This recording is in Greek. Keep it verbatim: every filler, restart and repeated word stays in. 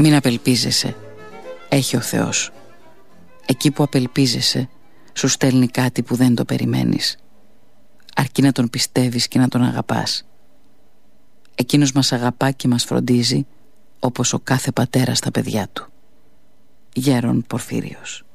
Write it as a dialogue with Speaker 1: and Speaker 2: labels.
Speaker 1: Μην απελπίζεσαι, έχει ο Θεός. Εκεί που απελπίζεσαι, σου στέλνει κάτι που δεν το περιμένεις. Αρκεί να τον πιστεύεις και να τον αγαπάς. Εκείνος μας αγαπά και μας φροντίζει όπως ο κάθε πατέρας τα παιδιά του. Γέρον Πορφύριος.